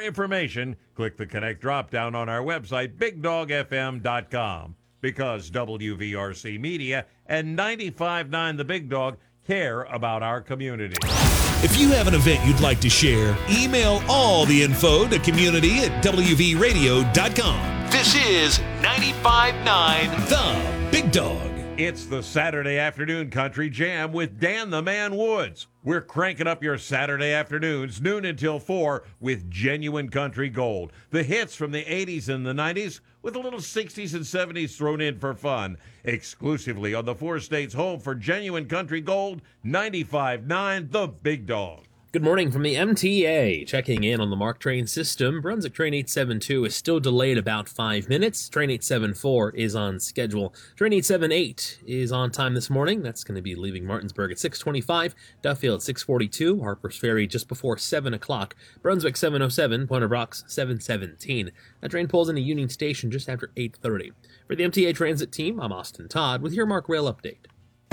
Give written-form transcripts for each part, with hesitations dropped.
information, click the Connect drop-down on our website, BigDogFM.com, because WVRC Media and 95.9 The Big Dog care about our community. If you have an event you'd like to share, email all the info to community@wvradio.com. This is 95.9 The Big Dog. It's the Saturday Afternoon Country Jam with Dan the Man Woods. We're cranking up your Saturday afternoons, noon until 4, with genuine country gold. The hits from the 80s and the 90s, with a little 60s and 70s thrown in for fun. Exclusively on the 4 states home for genuine country gold, 95.9 The Big Dog. Good morning from the MTA. Checking in on the MARC train system. Brunswick Train 872 is still delayed about 5 minutes. Train 874 is on schedule. Train 878 is on time this morning. That's going to be leaving Martinsburg at 6:25, Duffield at 6:42, Harper's Ferry just before 7 o'clock, Brunswick 7:07, Point of Rocks 7:17. That train pulls into Union Station just after 8:30. For the MTA Transit team, I'm Austin Todd with your MARC Rail update.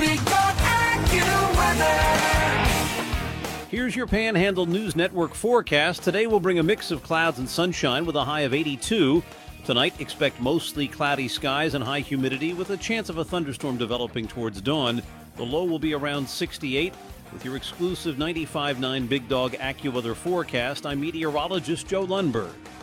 Here's your Panhandle News Network forecast. Today will bring a mix of clouds and sunshine with a high of 82. Tonight, expect mostly cloudy skies and high humidity with a chance of a thunderstorm developing towards dawn. The low will be around 68. With your exclusive 95.9 Big Dog AccuWeather forecast, I'm meteorologist Joe Lundberg.